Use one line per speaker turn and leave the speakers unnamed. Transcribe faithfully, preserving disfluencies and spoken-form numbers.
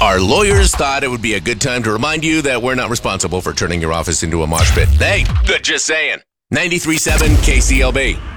Our lawyers thought it would be a good time to remind you that we're not responsible for turning your office into a mosh pit. Hey, good, just saying. ninety-three point seven K C L B.